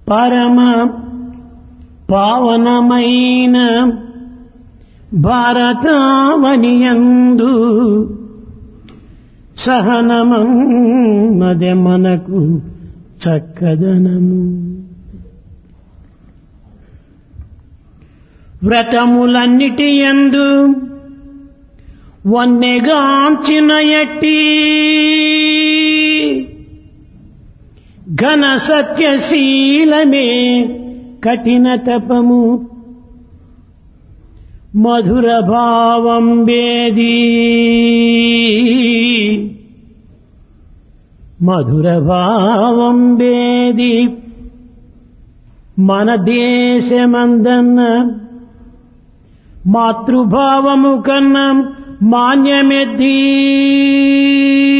పరమ పావనమైన భారతావనియందు సహనమదే మనకు చక్కదనము. వ్రతములన్నిటియందు వన్నెగాంచిన ఎట్టి ఘన సత్యశీలమే కఠిన తపము. మధుర భావం వేది మధుర భావం వేది మన దేశమందన్న మాతృభావము కన్నా మాన్యమెద్ది.